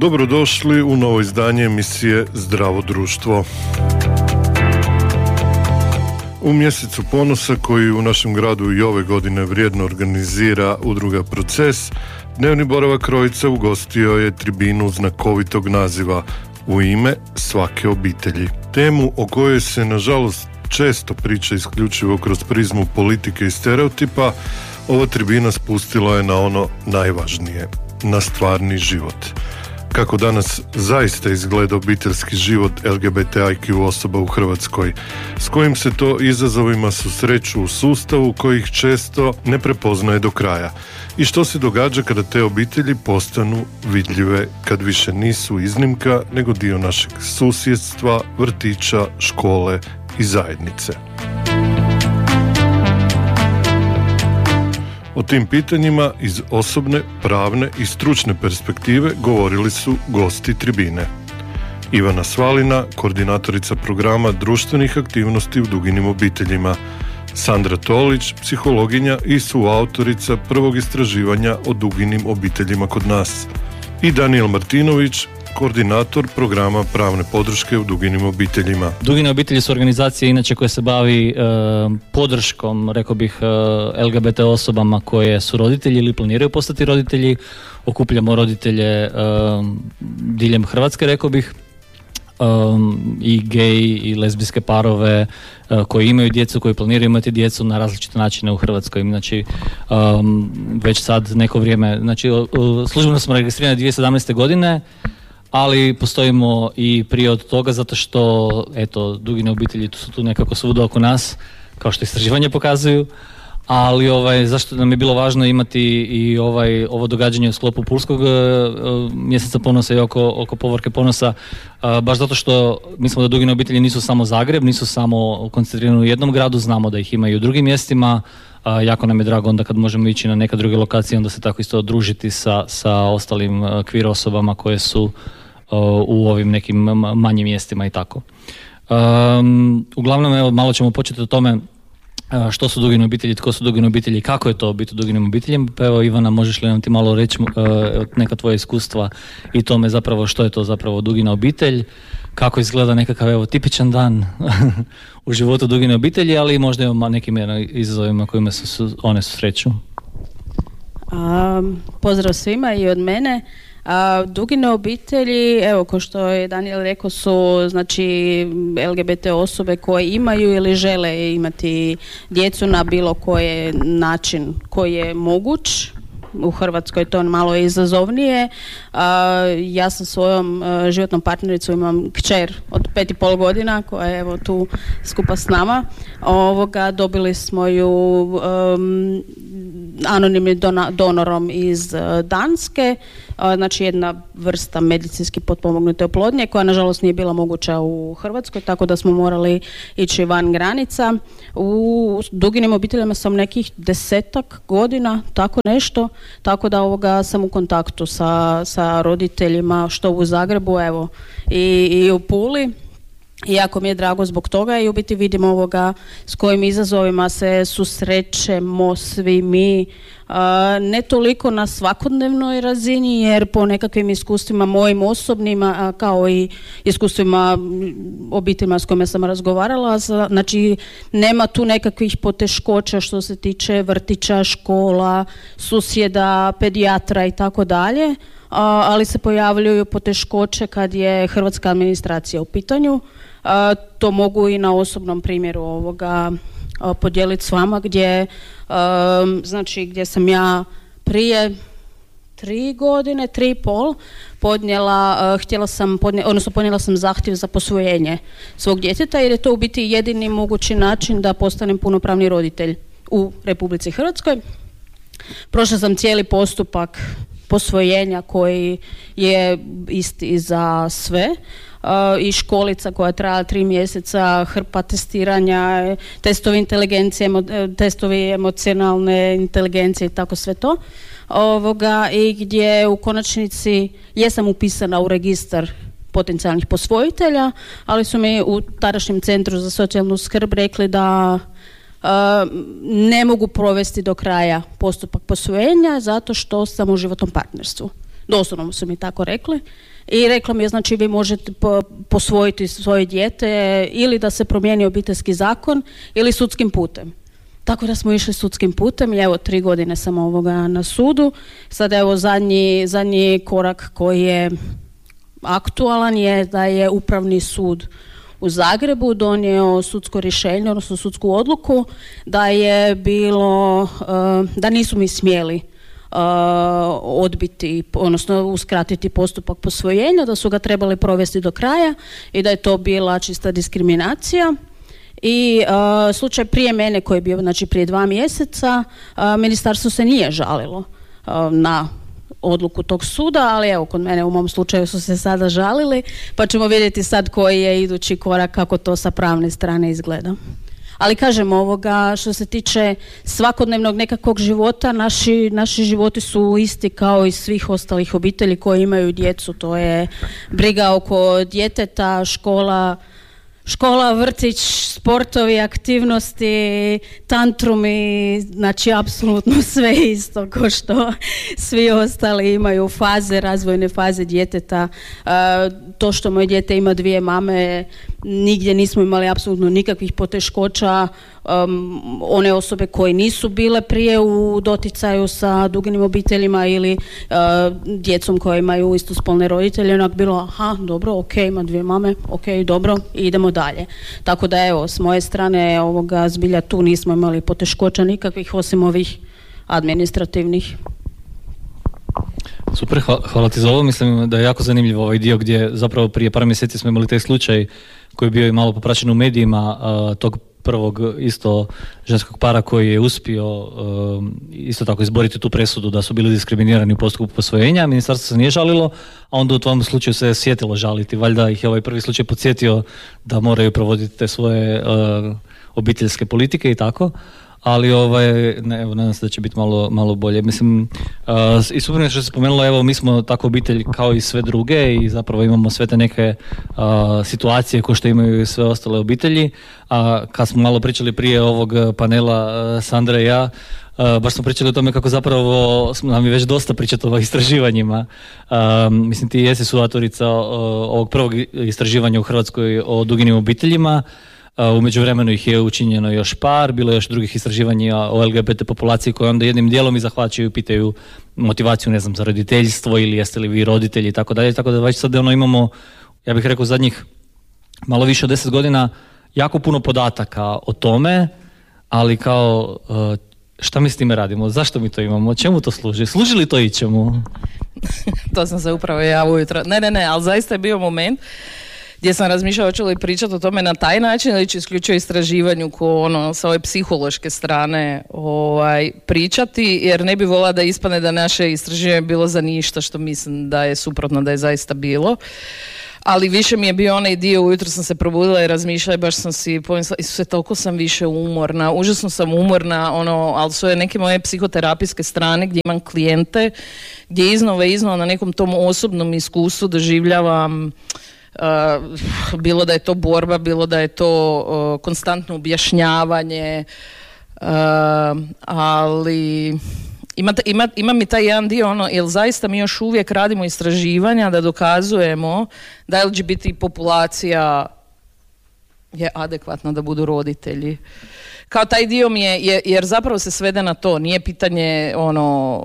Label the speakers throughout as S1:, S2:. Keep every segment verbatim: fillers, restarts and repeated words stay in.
S1: Dobrodošli u novo izdanje emisije Zdravo društvo. U mjesecu ponosa koji u našem gradu i ove godine vrijedno organizira udruga Proces, dnevni boravak Crovice ugostio je tribinu znakovitog naziva U ime svake obitelji. Temu o kojoj se nažalost često priča isključivo kroz prizmu politike i stereotipa, ova tribina spustila je na ono najvažnije, na stvarni život. Kako danas zaista izgleda obiteljski život L G B T I Q osoba u Hrvatskoj, s kojim se to izazovima susreću u sustavu kojih često ne prepoznaje do kraja. I što se događa kada te obitelji postanu vidljive, kad više nisu iznimka nego dio našeg susjedstva, vrtića, škole i zajednice. O tim pitanjima iz osobne, pravne i stručne perspektive govorili su gosti tribine. Ivana Svalina, koordinatorica programa društvenih aktivnosti u Duginim obiteljima, Sandra Tolić, psihologinja i suautorica prvog istraživanja o Duginim obiteljima kod nas, i Danijel Martinović, koordinator programa pravne podrške u Duginim obiteljima.
S2: Dugine obitelji su organizacije inače koje se bavi e, podrškom, rekao bih, e, L G B T osobama koje su roditelji ili planiraju postati roditelji. Okupljamo roditelje e, diljem Hrvatske, rekao bih, e, i gej i lezbijske parove e, koji imaju djecu, koji planiraju imati djecu na različite načine u Hrvatskoj. Znači, e, već sad neko vrijeme, znači, o, o, službeno smo registrirani dvije tisuće sedamnaeste. godine, ali postojimo i prije od toga zato što, eto, Dugine obitelji su tu nekako svuda oko nas, kao što istraživanje pokazuju, ali ovaj, zašto nam je bilo važno imati i ovaj, ovo događanje u sklopu Pulskog uh, mjeseca ponosa i oko, oko povorke ponosa, uh, baš zato što mislimo da Dugine obitelji nisu samo Zagreb, nisu samo koncentrirani u jednom gradu, znamo da ih ima i u drugim mjestima. Uh, jako nam je drago onda kad možemo ići na neke druge lokacije, onda se tako isto družiti sa, sa ostalim uh, queer osobama koje su u ovim nekim manjim mjestima i tako. Um, uglavnom, evo, malo ćemo početi o tome što su Dugine obitelji, tko su Dugine obitelji, kako je to biti u Duginim obiteljima. Pa evo, Ivana, možeš li nam ti malo reći uh, neka tvoja iskustva i tome zapravo što je to zapravo Dugina obitelj, kako izgleda nekakav, evo, tipičan dan u životu Dugine obitelji, ali možda evo nekim izazovima kojima se su, one susreću.
S3: Um, pozdrav svima i od mene. A Dugine obitelji, evo, kao što je Daniel rekao, su znači L G B T osobe koje imaju ili žele imati djecu na bilo koji način koji je moguć. U Hrvatskoj je to malo izazovnije. A, ja sa svojom a, životnom partnericom imam kćer od pet i pol godina koja je evo tu skupa s nama. Ovoga, dobili smo ju um, anonimnim dona, donorom iz uh, Danske, uh, znači jedna vrsta medicinski potpomognute oplodnje koja nažalost nije bila moguća u Hrvatskoj, tako da smo morali ići van granica. U Duginim obiteljima sam nekih desetak godina, tako nešto, tako da ovoga sam u kontaktu sa, sa roditeljima što u Zagrebu, evo, i, i u Puli. I jako mi je drago zbog toga i u biti vidimo ovoga s kojim izazovima se susrećemo svi mi, uh, ne toliko na svakodnevnoj razini, jer po nekakvim iskustvima mojim osobnima, uh, kao i iskustvima obiteljima s kojima sam razgovarala, znači nema tu nekakvih poteškoća što se tiče vrtića, škola, susjeda, pedijatra i tako dalje, ali se pojavljuju poteškoće kad je hrvatska administracija u pitanju. Uh, to mogu i na osobnom primjeru ovoga uh, podijeliti s vama, gdje uh, znači gdje sam ja prije tri godine, tri i pol podnijela, uh, htjela sam podnijela, odnosno podnijela sam zahtjev za posvojenje svog djeteta, jer je to u biti jedini mogući način da postanem punopravni roditelj u Republici Hrvatskoj. Prošla sam cijeli postupak posvojenja koji je isti za sve. Uh, i školica koja traja tri mjeseca, hrpa testiranja, testovi inteligencije, emo, testovi emocionalne inteligencije i tako sve to. Ovoga, i gdje u konačnici jesam upisana u registar potencijalnih posvojitelja, ali su mi u tadašnjem centru za socijalnu skrb rekli da uh, ne mogu provesti do kraja postupak posvojenja zato što sam u životnom partnerstvu. doslovno su mi tako rekli. I rekla mi je, znači vi možete po, posvojiti svoje dijete ili da se promijeni obiteljski zakon ili sudskim putem. Tako da smo išli sudskim putem i evo tri godine sam ovoga na sudu. Sad evo zadnji, zadnji korak koji je aktualan je da je Upravni sud u Zagrebu donio sudsko rješenje, odnosno sudsku odluku da je bilo, da nisu mi smjeli odbiti, odnosno uskratiti postupak posvojenja, da su ga trebali provesti do kraja i da je to bila čista diskriminacija. I uh, slučaj prije mene koji je bio, znači prije dva mjeseca, uh, ministarstvo se nije žalilo uh, na odluku tog suda, ali evo kod mene u mom slučaju su se sada žalili, pa ćemo vidjeti sad koji je idući korak, kako to sa pravne strane izgleda. Ali kažem, ovoga, što se tiče svakodnevnog nekakvog života, naši, naši životi su isti kao i svih ostalih obitelji koji imaju djecu. To je briga oko djeteta, škola, škola, vrtić, sportovi, aktivnosti, tantrumi, znači apsolutno sve isto kao što svi ostali imaju faze, razvojne faze djeteta. E, to što moje dijete ima dvije mame, nigdje nismo imali apsolutno nikakvih poteškoća. Um, one osobe koje nisu bile prije u doticaju sa duginim obiteljima ili uh, djecom koje imaju istospolne roditelje, onak bilo, aha, dobro, ok, ima dvije mame, ok, dobro, idemo dalje. Tako da evo, s moje strane ovoga zbilja tu nismo imali poteškoća nikakvih osim ovih administrativnih.
S2: Super, hvala ti za ovo. Mislim da je jako zanimljiv ovaj dio gdje zapravo prije par mjeseci smo imali taj slučaj koji je bio i malo popraćen u medijima, uh, tog prvog isto ženskog para koji je uspio uh, isto tako izboriti tu presudu da su bili diskriminirani u postupku posvojenja. Ministarstvo se nije žalilo, a onda u tom slučaju se sjetilo žaliti. Valjda ih je ovaj prvi slučaj podsjetio da moraju provoditi te svoje uh, obiteljske politike i tako. Ali ovaj, ne, evo, nadam se da će biti malo, malo bolje. Mislim, uh, i super što se spomenulo, evo, mi smo tako obitelj kao i sve druge i zapravo imamo sve te neke uh, situacije koje što imaju i sve ostale obitelji. A kad smo malo pričali prije ovog panela uh, Sandra i ja, uh, baš smo pričali o tome kako zapravo nam je već dosta pričati o istraživanjima. Uh, mislim, ti jesi suautorica uh, ovog prvog istraživanja u Hrvatskoj o duginim obiteljima. Uh, u međuvremenu ih je učinjeno još par, bilo je još drugih istraživanja o L G B T populaciji koje onda jednim dijelom i zahvaćaju, pitaju motivaciju, ne znam, za roditeljstvo ili jeste li vi roditelji i tako dalje, tako da već sad ono imamo, ja bih rekao, zadnjih malo više od deset godina jako puno podataka o tome, ali kao uh, šta mi s time radimo, zašto mi to imamo, čemu to služi, služi li to ičemu?
S4: To sam se upravo ja ujutro, ne, ne, ne, ali zaista je bio moment gdje sam razmišljala hoću li pričati o tome na taj način ili ću isključivo istraživanju ko ono sa ove psihološke strane ovaj, pričati, jer ne bi volila da ispane da naše istraživanje je bilo za ništa, što mislim da je suprotno, da je zaista bilo. Ali više mi je bio onaj dio, ujutro sam se probudila i razmišljala i baš sam si pomislila, Isuse, toliko sam više umorna, užasno sam umorna, ono, ali su je neke moje psihoterapijske strane gdje imam klijente, gdje iznova i iznova na nekom tom osobnom iskustvu doživljavam Uh, bilo da je to borba, bilo da je to uh, konstantno objašnjavanje, uh, ali ima, ima, ima mi taj jedan dio, ono, jer zaista mi još uvijek radimo istraživanja da dokazujemo da L G B T populacija je adekvatna da budu roditelji. Kao taj dio mi je, jer zapravo se svede na to, nije pitanje ono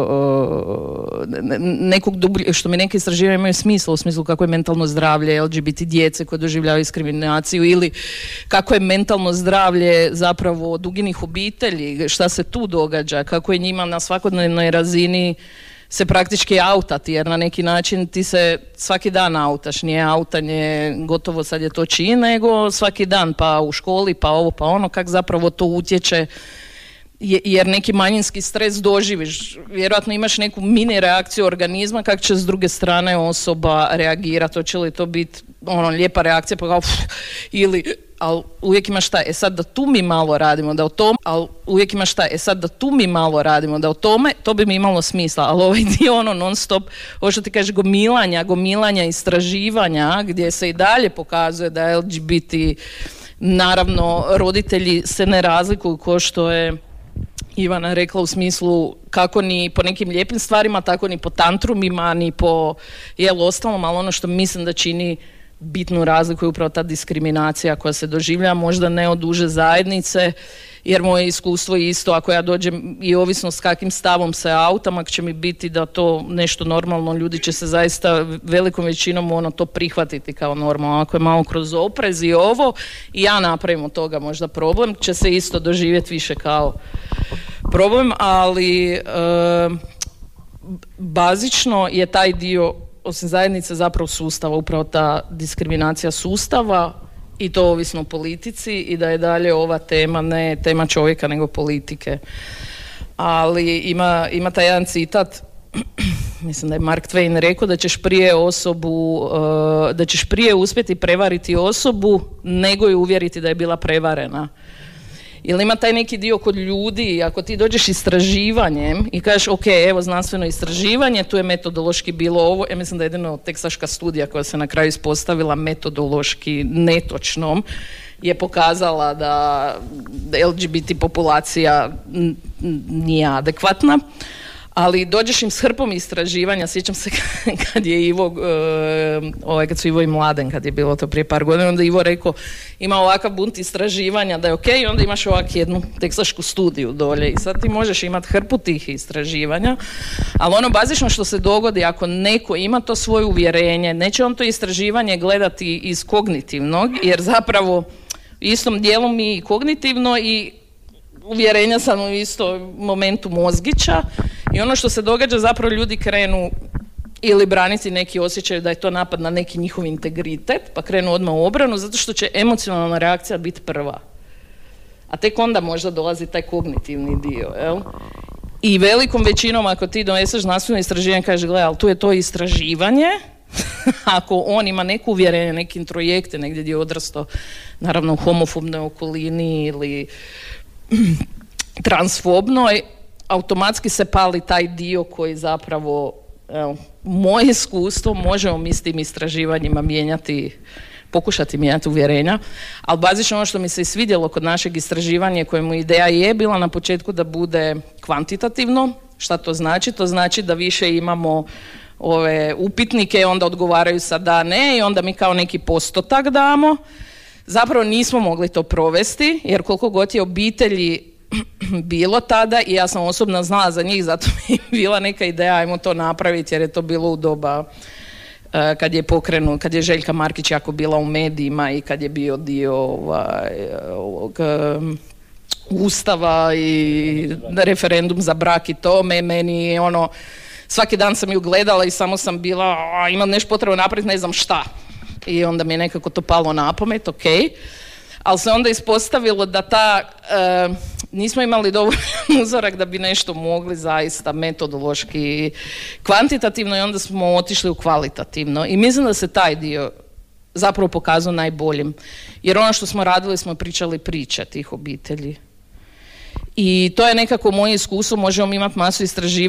S4: nekog dublje, što mi neke istraživanja imaju smisla, u smislu kako je mentalno zdravlje L G B T djece koje doživljavaju diskriminaciju ili kako je mentalno zdravlje zapravo duginih obitelji, šta se tu događa, kako je njima na svakodnevnoj razini se praktički autati, jer na neki način ti se svaki dan autaš, nije autanje gotovo sad je to čin, nego svaki dan, pa u školi, pa ovo, pa ono, kak zapravo to utječe, jer neki manjinski stres doživiš, vjerojatno imaš neku mini reakciju organizma, kako će s druge strane osoba reagirati, hoće li to biti ono, lijepa reakcija, pa kao pff, ili, ali uvijek imaš šta, e sad da tu mi malo radimo, da o tom, ali uvijek imaš šta, e sad da tu mi malo radimo, da o tome, to bi mi imalo smisla, ali ovaj dio ono non stop, ovo što ti kažeš, gomilanja, gomilanja, istraživanja, gdje se i dalje pokazuje da L G B T, naravno, roditelji se ne razlikuju ko što je Ivana rekla u smislu kako ni po nekim lijepim stvarima, tako ni po tantrumima, ni po jel ostalom, ali ono što mislim da čini bitnu razliku je upravo ta diskriminacija koja se doživlja, možda ne od uže zajednice, jer moje iskustvo je isto, ako ja dođem i ovisno s kakvim stavom se automak će mi biti da to nešto normalno, ljudi će se zaista velikom većinom ono to prihvatiti kao normalno, ako je malo kroz oprez i ovo i ja napravim od toga možda problem, će se isto doživjeti više kao problem, ali e, bazično je taj dio osim zajednice zapravo sustava, upravo ta diskriminacija sustava i to ovisno o politici i da je dalje ova tema ne tema čovjeka nego politike. Ali ima, ima taj jedan citat, mislim da je Mark Twain rekao da ćeš prije osobu, uh, da ćeš prije uspjeti prevariti osobu nego ju uvjeriti da je bila prevarena. Jer ima taj neki dio kod ljudi, ako ti dođeš istraživanjem i kažeš ok, evo znanstveno istraživanje, tu je metodološki bilo ovo, ja mislim da je jedino teksaška studija koja se na kraju ispostavila metodološki netočnom, je pokazala da L G B T populacija nije adekvatna. Ali dođeš im s hrpom istraživanja, sjećam se kad je Ivo, uh, ovaj, kad su Ivo i Mladen, kad je bilo to prije par godina, onda Ivo rekao ima ovakav bunt istraživanja da je ok, i onda imaš ovak jednu teksašku studiju dolje i sad ti možeš imati hrpu tih istraživanja, ali ono bazično što se dogodi ako neko ima to svoje uvjerenje, neće on to istraživanje gledati iz kognitivnog, jer zapravo u istom dijelu mi kognitivno i uvjerenja sam u istom momentu mozgića i ono što se događa zapravo ljudi krenu ili braniti neki osjećaj da je to napad na neki njihov integritet pa krenu odmah u obranu zato što će emocionalna reakcija biti prva. A tek onda možda dolazi taj kognitivni dio. Jel? I velikom većinom ako ti doneseš znanstveno istraživanje kaže gledaj, ali tu je to istraživanje ako on ima neko uvjerenje, neki introjekte negdje gdje je odrasto naravno u homofobnoj okolini ili transfobno, automatski se pali taj dio koji zapravo, evo, moje iskustvo, možemo mi s tim istraživanjima mijenjati, pokušati mijenjati uvjerenja, ali bazično ono što mi se i svidjelo kod našeg istraživanja kojemu ideja je bila na početku da bude kvantitativno. Šta to znači? To znači da više imamo ove upitnike i onda odgovaraju sa da, ne i onda mi kao neki postotak damo. Zapravo nismo mogli to provesti, jer koliko god je obitelji bilo tada i ja sam osobno znala za njih, zato mi je bila neka ideja, ajmo to napraviti jer je to bilo u doba uh, kad je pokrenut, kad je Željka Markić jako bila u medijima i kad je bio dio ovaj, ovog um, ustava i referendum za brak i to, me, meni ono, svaki dan sam ju gledala i samo sam bila, a, imam nešto potrebno napraviti, ne znam šta. I onda mi je nekako to palo na pamet, ok. Ali se onda ispostavilo da ta, e, nismo imali dovoljan uzorak da bi nešto mogli zaista metodološki kvantitativno i onda smo otišli u kvalitativno. I mislim da se taj dio zapravo pokazao najboljim. Jer ono što smo radili, smo pričali priče tih obitelji. I to je nekako moje iskustvo, možemo imati masu istraživanja